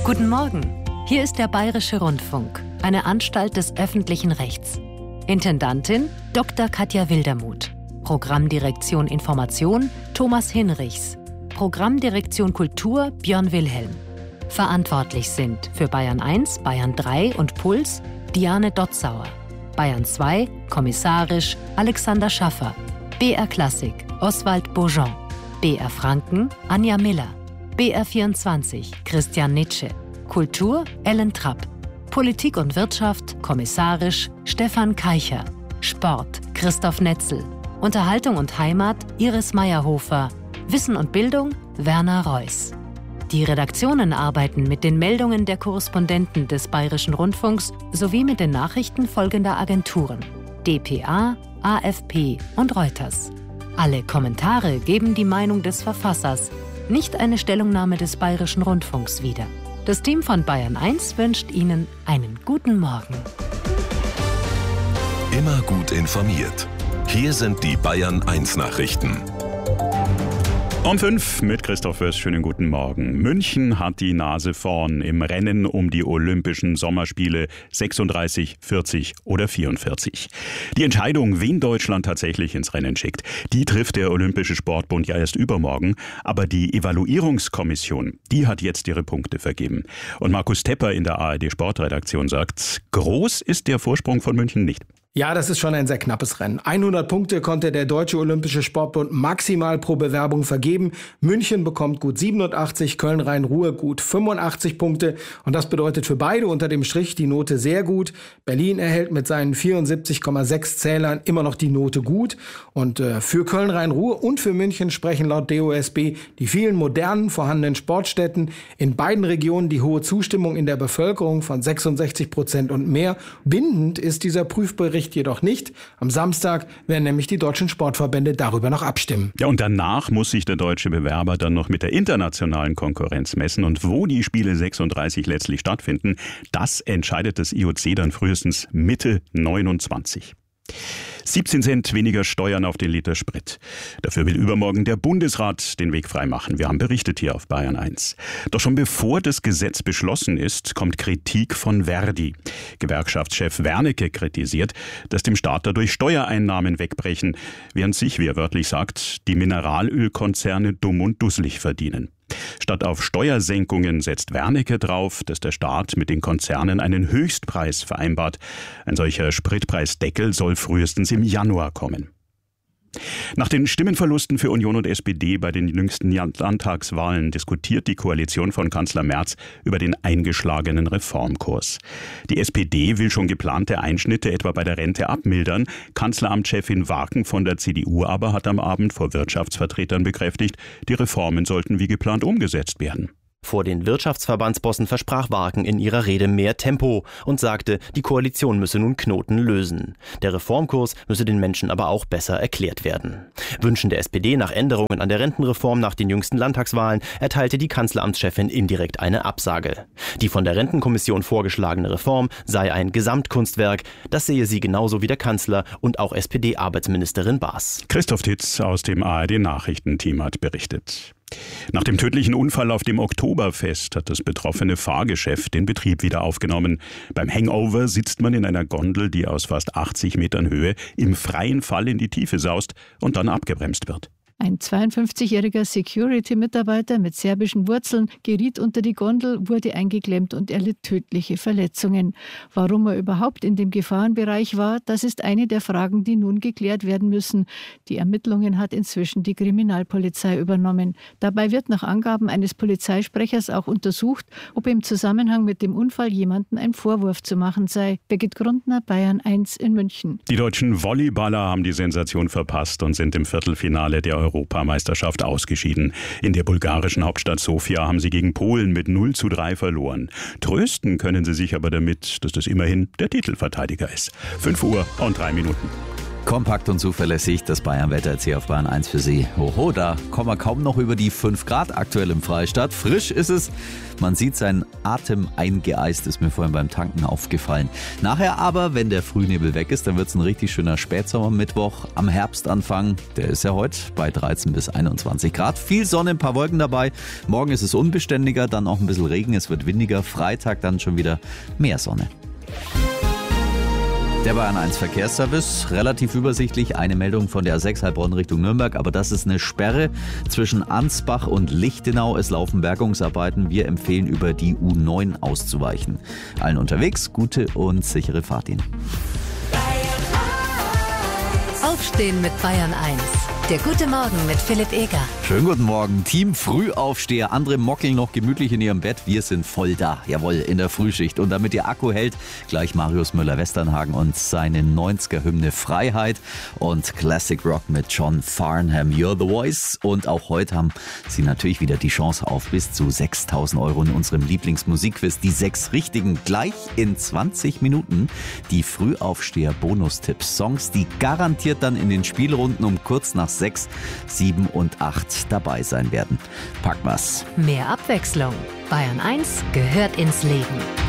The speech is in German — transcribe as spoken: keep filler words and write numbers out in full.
Guten Morgen, hier ist der Bayerische Rundfunk, eine Anstalt des öffentlichen Rechts. Intendantin Doktor Katja Wildermuth. Programmdirektion Information Thomas Hinrichs. Programmdirektion Kultur Björn Wilhelm. Verantwortlich sind für Bayern eins, Bayern drei und Puls Diane Dotzauer. Bayern zwei, kommissarisch Alexander Schaffer. B R Klassik Oswald Bourgeon. B R Franken Anja Miller. B R vierundzwanzig Christian Nitsche. Kultur Ellen Trapp. Politik und Wirtschaft kommissarisch Stefan Keicher. Sport Christoph Netzel. Unterhaltung und Heimat Iris Meyerhofer. Wissen und Bildung Werner Reuss. Die Redaktionen arbeiten mit den Meldungen der Korrespondenten des Bayerischen Rundfunks sowie mit den Nachrichten folgender Agenturen: D P A, A F P und Reuters. Alle Kommentare geben die Meinung des Verfassers, nicht eine Stellungnahme des Bayerischen Rundfunks wieder. Das Team von Bayern eins wünscht Ihnen einen guten Morgen. Immer gut informiert. Hier sind die Bayern eins Nachrichten. Um fünf mit Christoph Fürst, schönen guten Morgen. München hat die Nase vorn im Rennen um die Olympischen Sommerspiele sechsunddreißig, vierzig oder vierundvierzig. Die Entscheidung, wen Deutschland tatsächlich ins Rennen schickt, die trifft der Olympische Sportbund ja erst übermorgen. Aber die Evaluierungskommission, die hat jetzt ihre Punkte vergeben. Und Markus Tepper in der A R D Sportredaktion sagt, groß ist der Vorsprung von München nicht. Ja, das ist schon ein sehr knappes Rennen. hundert Punkte konnte der Deutsche Olympische Sportbund maximal pro Bewerbung vergeben. München bekommt gut siebenundachtzig, Köln-Rhein-Ruhr gut fünfundachtzig Punkte. Und das bedeutet für beide unter dem Strich die Note sehr gut. Berlin erhält mit seinen vierundsiebzig Komma sechs Zählern immer noch die Note gut. Und äh, für Köln-Rhein-Ruhr und für München sprechen laut D O S B die vielen modernen vorhandenen Sportstätten. In beiden Regionen die hohe Zustimmung in der Bevölkerung von sechsundsechzig Prozent und mehr. Bindend ist dieser Prüfbericht jedoch nicht. Am Samstag werden nämlich die deutschen Sportverbände darüber noch abstimmen. Ja, und danach muss sich der deutsche Bewerber dann noch mit der internationalen Konkurrenz messen. Und wo die Spiele sechsunddreißig letztlich stattfinden, das entscheidet das I O C dann frühestens Mitte neunundzwanzig. siebzehn Cent weniger Steuern auf den Liter Sprit. Dafür will übermorgen der Bundesrat den Weg freimachen. Wir haben berichtet hier auf Bayern eins. Doch schon bevor das Gesetz beschlossen ist, kommt Kritik von Verdi. Gewerkschaftschef Wernicke kritisiert, dass dem Staat dadurch Steuereinnahmen wegbrechen, während sich, wie er wörtlich sagt, die Mineralölkonzerne dumm und dusselig verdienen. Statt auf Steuersenkungen setzt Wernicke drauf, dass der Staat mit den Konzernen einen Höchstpreis vereinbart. Ein solcher Spritpreisdeckel soll frühestens im Januar kommen. Nach den Stimmenverlusten für Union und S P D bei den jüngsten Landtagswahlen diskutiert die Koalition von Kanzler Merz über den eingeschlagenen Reformkurs. Die S P D will schon geplante Einschnitte etwa bei der Rente abmildern. Kanzleramtschefin Waken von der C D U aber hat am Abend vor Wirtschaftsvertretern bekräftigt, die Reformen sollten wie geplant umgesetzt werden. Vor den Wirtschaftsverbandsbossen versprach Waken in ihrer Rede mehr Tempo und sagte, die Koalition müsse nun Knoten lösen. Der Reformkurs müsse den Menschen aber auch besser erklärt werden. Wünschen der S P D nach Änderungen an der Rentenreform nach den jüngsten Landtagswahlen erteilte die Kanzleramtschefin indirekt eine Absage. Die von der Rentenkommission vorgeschlagene Reform sei ein Gesamtkunstwerk. Das sehe sie genauso wie der Kanzler und auch S P D-Arbeitsministerin Baas. Christoph Titz aus dem A R D-Nachrichtenteam hat berichtet. Nach dem tödlichen Unfall auf dem Oktoberfest hat das betroffene Fahrgeschäft den Betrieb wieder aufgenommen. Beim Hangover sitzt man in einer Gondel, die aus fast achtzig Metern Höhe im freien Fall in die Tiefe saust und dann abgebremst wird. Ein zweiundfünfzigjähriger Security-Mitarbeiter mit serbischen Wurzeln geriet unter die Gondel, wurde eingeklemmt und erlitt tödliche Verletzungen. Warum er überhaupt in dem Gefahrenbereich war, das ist eine der Fragen, die nun geklärt werden müssen. Die Ermittlungen hat inzwischen die Kriminalpolizei übernommen. Dabei wird nach Angaben eines Polizeisprechers auch untersucht, ob im Zusammenhang mit dem Unfall jemandem ein Vorwurf zu machen sei. Birgit Grundner, Bayern eins in München. Die deutschen Volleyballer haben die Sensation verpasst und sind im Viertelfinale der Europameisterschaft ausgeschieden. In der bulgarischen Hauptstadt Sofia haben sie gegen Polen mit null zu drei verloren. Trösten können sie sich aber damit, dass das immerhin der Titelverteidiger ist. fünf Uhr und drei Minuten. Kompakt und zuverlässig, das Bayern-Wetter jetzt hier auf Bayern eins für Sie. Hoho, da kommen wir kaum noch über die fünf Grad aktuell im Freistaat. Frisch ist es. Man sieht, sein Atem eingeeist, ist mir vorhin beim Tanken aufgefallen. Nachher aber, wenn der Frühnebel weg ist, dann wird es ein richtig schöner Spätsommermittwoch am Herbstanfang. Der ist ja heute bei dreizehn bis einundzwanzig Grad. Viel Sonne, ein paar Wolken dabei. Morgen ist es unbeständiger, dann auch ein bisschen Regen, es wird windiger. Freitag dann schon wieder mehr Sonne. Der Bayern eins Verkehrsservice, relativ übersichtlich, eine Meldung von der A sechs Heilbronn Richtung Nürnberg, aber das ist eine Sperre zwischen Ansbach und Lichtenau. Es laufen Bergungsarbeiten, wir empfehlen über die U neun auszuweichen. Allen unterwegs, gute und sichere Fahrt Ihnen. Aufstehen mit Bayern eins. Der gute Morgen mit Philipp Eger. Schönen guten Morgen. Team Frühaufsteher. Andere mockeln noch gemütlich in ihrem Bett. Wir sind voll da. Jawohl, in der Frühschicht. Und damit Ihr Akku hält, gleich Marius Müller-Westernhagen und seine neunziger-Hymne Freiheit und Classic Rock mit John Farnham. You're the Voice. Und auch heute haben Sie natürlich wieder die Chance auf bis zu sechstausend Euro in unserem Lieblingsmusikquiz. Die sechs richtigen gleich in zwanzig Minuten. Die Frühaufsteher-Bonustipps. Songs, die garantiert dann in den Spielrunden um kurz nach sechs, sieben und acht dabei sein werden. Packen wir's. Mehr Abwechslung. Bayern eins gehört ins Leben.